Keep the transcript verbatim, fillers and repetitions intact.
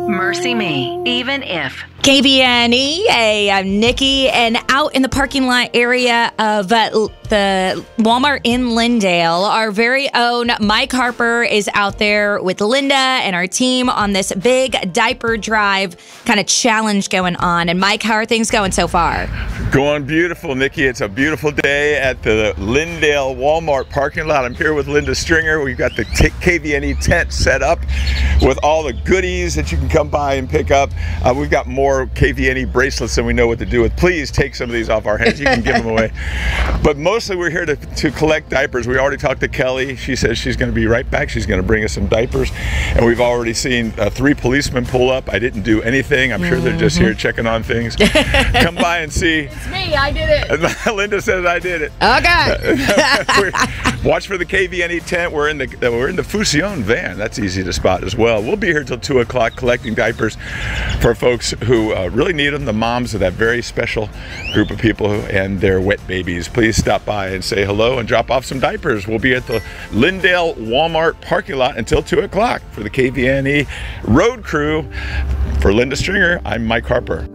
Mercy me, even if. K V N E, hey, I'm Nikki, and out in the parking lot area of uh, the Walmart in Lindale, our very own Mike Harper is out there with Linda and our team on this big diaper drive kind of challenge going on. And Mike, how are things going so far? Going beautiful, Nikki. It's a beautiful day at the Lindale Walmart parking lot. I'm here with Linda Stringer. We've got the K V N E tent set up with all the goodies that you can come by and pick up. Uh, we've got more K V N E bracelets than we know what to do with. Please take some of these off our hands. You can give them away. But mostly we're here to, to collect diapers. We already talked to Kelly. She says she's going to be right back. She's going to bring us some diapers. And we've already seen uh, three policemen pull up. I didn't do anything. I'm sure they're just here checking on things. Come by and see. It's me. I did it. Linda says I did it. Okay. Watch for the K V N E tent. We're in the we're in the Fusion van. That's easy to spot as well. We'll be here till two o'clock collecting diapers for folks who uh, really need them. The moms of that very special group of people and their wet babies. Please stop by and say hello and drop off some diapers. We'll be at the Lindale Walmart parking lot until two o'clock for the K V N E road crew. For Linda Stringer, I'm Mike Harper.